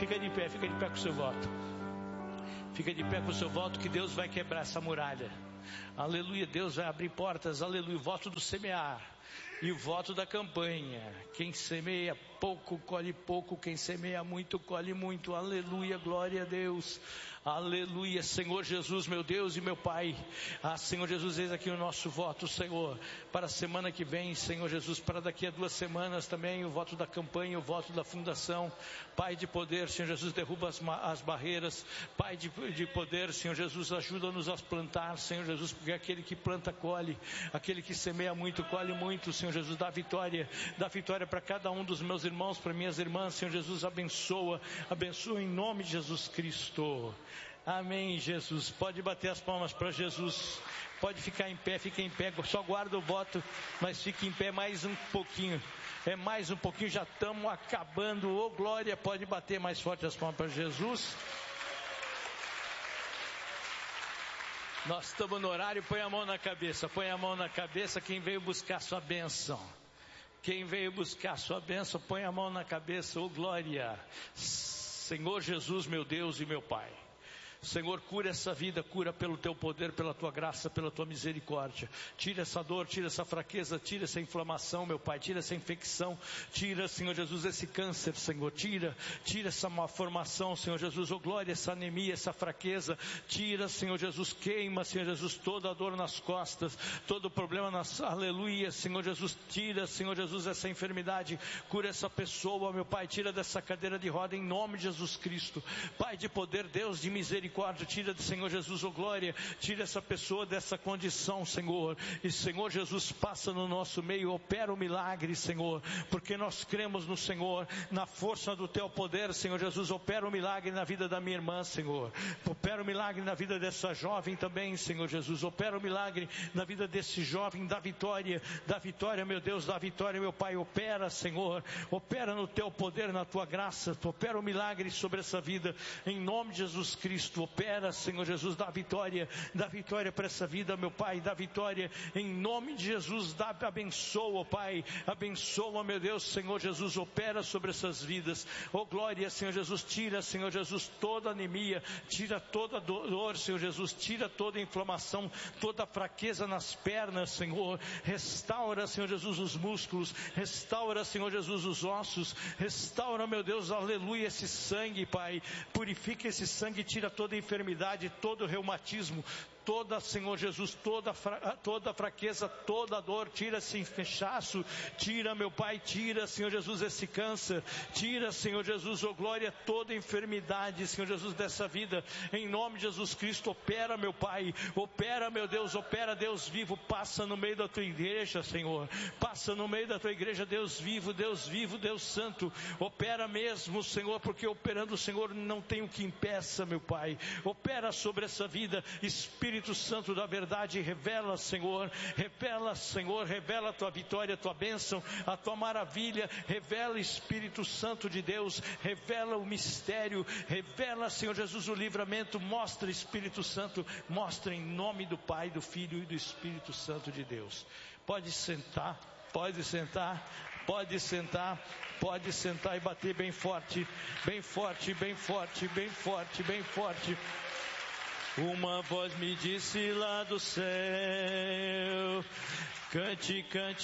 Fica de pé com o seu voto. Fica de pé com o seu voto, que Deus vai quebrar essa muralha. Aleluia, Deus vai abrir portas. Aleluia, o voto do semear e o voto da campanha. Quem semeia pouco, colhe pouco. Quem semeia muito, colhe muito. Aleluia, glória a Deus. Aleluia, Senhor Jesus, meu Deus e meu Pai. Senhor Jesus, eis aqui o nosso voto, Senhor, para a semana que vem, Senhor Jesus, para daqui a 2 semanas também, o voto da campanha, o voto da fundação. Pai de poder, Senhor Jesus, derruba as barreiras. Pai de poder, Senhor Jesus, ajuda-nos a plantar, Senhor Jesus, porque aquele que planta, colhe. Aquele que semeia muito, colhe muito, Senhor Jesus. Dá vitória para cada um dos meus irmãos, para minhas irmãs, Senhor Jesus, abençoa em nome de Jesus Cristo. Amém, Jesus. Pode bater as palmas para Jesus. Pode fica em pé, só guarda o voto, mas fique em pé mais um pouquinho. Mais um pouquinho, já estamos acabando. Ô glória, pode bater mais forte as palmas para Jesus. Nós estamos no horário, põe a mão na cabeça, quem veio buscar sua bênção. Quem veio buscar sua bênção, põe a mão na cabeça, ô glória. Senhor Jesus, meu Deus e meu Pai. Senhor, cura essa vida, cura pelo teu poder, pela tua graça, pela tua misericórdia. Tira essa dor, tira essa fraqueza, tira essa inflamação, meu Pai, tira essa infecção, tira, Senhor Jesus, esse câncer, Senhor, tira essa malformação, Senhor Jesus, oh glória, essa anemia, essa fraqueza, tira, Senhor Jesus, queima, Senhor Jesus, toda a dor nas costas, todo o problema aleluia, Senhor Jesus, tira, Senhor Jesus, essa enfermidade, cura essa pessoa, meu Pai, tira dessa cadeira de roda em nome de Jesus Cristo. Pai de poder, Deus de misericórdia, tira do Senhor Jesus, oh glória, tira essa pessoa dessa condição, Senhor, e Senhor Jesus, passa no nosso meio, opera o milagre, Senhor, porque nós cremos no Senhor, na força do teu poder, Senhor Jesus, opera o milagre na vida da minha irmã, Senhor, opera o milagre na vida dessa jovem também, Senhor Jesus, opera o milagre na vida desse jovem, dá vitória, meu Deus, dá vitória, meu Pai, opera, Senhor, opera no teu poder, na tua graça, opera o milagre sobre essa vida, em nome de Jesus Cristo. Opera, Senhor Jesus, dá vitória para essa vida, meu Pai, dá vitória em nome de Jesus, abençoa, Pai, abençoa, meu Deus, Senhor Jesus, opera sobre essas vidas, oh glória, Senhor Jesus, tira, Senhor Jesus, toda anemia, tira toda dor, Senhor Jesus, tira toda inflamação, toda fraqueza nas pernas, Senhor, restaura, Senhor Jesus, os músculos, restaura, Senhor Jesus, os ossos, restaura, meu Deus, aleluia, esse sangue, Pai, purifica esse sangue, tira toda enfermidade, todo reumatismo, toda, Senhor Jesus, toda fraqueza, toda dor, tira esse inchaço, tira, meu Pai, tira, Senhor Jesus, esse câncer, tira, Senhor Jesus, oh glória, toda enfermidade, Senhor Jesus, dessa vida, em nome de Jesus Cristo, opera, meu Pai, opera, meu Deus, opera, Deus vivo, passa no meio da tua igreja, Senhor, passa no meio da tua igreja, Deus vivo, Deus santo, opera mesmo, Senhor, porque operando, Senhor, não tem o que impeça, meu Pai, opera sobre essa vida, Espírito Santo da verdade, revela, Senhor, revela a tua vitória, a tua bênção, a tua maravilha, revela, Espírito Santo de Deus, revela o mistério, revela, Senhor Jesus, o livramento, mostra, Espírito Santo, mostra em nome do Pai, do Filho e do Espírito Santo de Deus. Pode sentar e bater bem forte. Uma voz me disse lá do céu, cante,